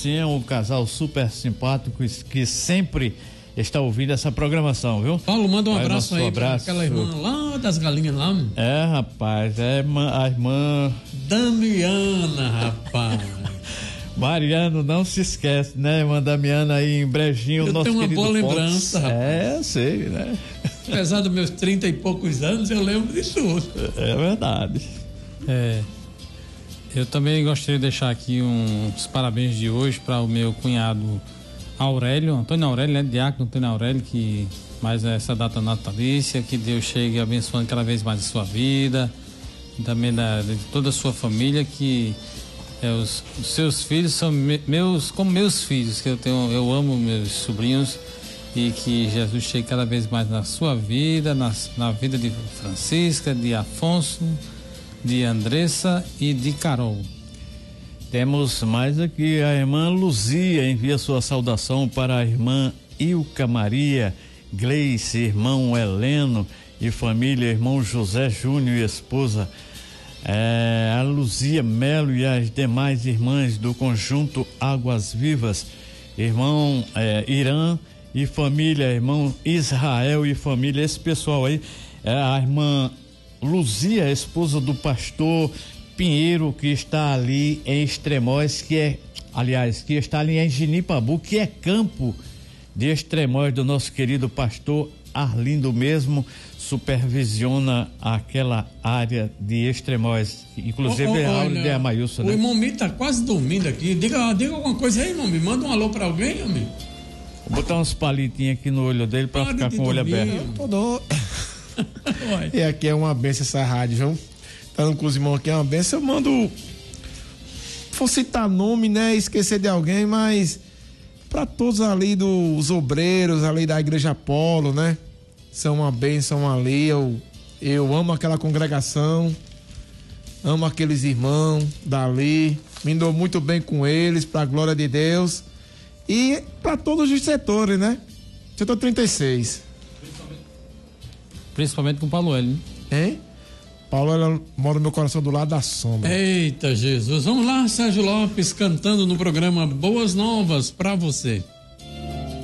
sim, é um casal super simpático que sempre está ouvindo essa programação, viu? Paulo, manda um abraço aí para aquela irmã lá das galinhas lá. Rapaz, a irmã Damiana, rapaz. Mariano, não se esquece, né, irmã Damiana aí em Brejinho, nosso querido tenho uma boa lembrança, rapaz. Sei, né? Apesar dos meus 30 e poucos anos, eu lembro disso. É verdade. Eu também gostaria de deixar aqui uns parabéns de hoje para o meu cunhado Aurélio, Antônio Aurélio, né? Diácono Antônio Aurélio, que mais essa data natalícia, que Deus chegue abençoando cada vez mais a sua vida, e também de toda a sua família, que os seus filhos são meus, como meus filhos, que eu amo meus sobrinhos, e que Jesus chegue cada vez mais na sua vida, na vida de Francisca, de Afonso, de Andressa e de Carol. Temos mais aqui, a irmã Luzia envia sua saudação para a irmã Ilka Maria, Gleice, irmão Heleno e família, irmão José Júnior e esposa, a Luzia Melo e as demais irmãs do conjunto Águas Vivas, irmão Irã e família, irmão Israel e família. Esse pessoal aí é a irmã Luzia, esposa do pastor Pinheiro, que está ali em Extremóis, que está ali em Genipabu, que é campo de Extremóis do nosso querido pastor Arlindo mesmo, supervisiona aquela área de Extremóis, inclusive é a aula de Amailson, né? O irmão Mi tá quase dormindo aqui, diga alguma coisa aí, irmão Mi, manda um alô pra alguém, irmão. Vou botar uns palitinhos aqui no olho dele pra ficar com o olho aberto. E aqui é uma benção essa rádio, viu? Falando com os irmãos aqui é uma benção. Eu mando, vou citar nome, né? Esquecer de alguém, mas para todos ali dos obreiros ali da Igreja Apolo, né? São uma bênção ali. Eu amo aquela congregação, amo aqueles irmãos dali, me dou muito bem com eles, para a glória de Deus. E para todos os setores, né? Setor 36. Principalmente com o Paulo Hélio, né? Hein? Paulo, ela mora no meu coração do lado da sombra. Eita Jesus, vamos lá, Sérgio Lopes cantando no programa Boas Novas pra você.